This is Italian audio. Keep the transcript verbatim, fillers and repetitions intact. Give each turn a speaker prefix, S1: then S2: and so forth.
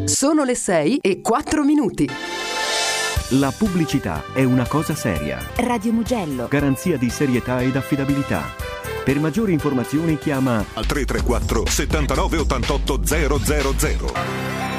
S1: Sono le sei e quattro minuti.
S2: La pubblicità è una cosa seria.
S3: Radio Mugello.
S2: Garanzia di serietà ed affidabilità. Per maggiori informazioni chiama
S4: al tre tre quattro settantanove ottantotto zero zero zero.